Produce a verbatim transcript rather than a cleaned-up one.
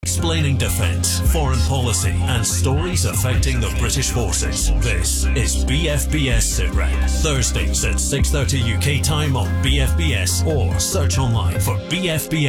explaining defence, foreign policy and stories affecting the British forces. This is B F B S Sitrep. Thursdays at six thirty U K time on B F B S or search online for B F B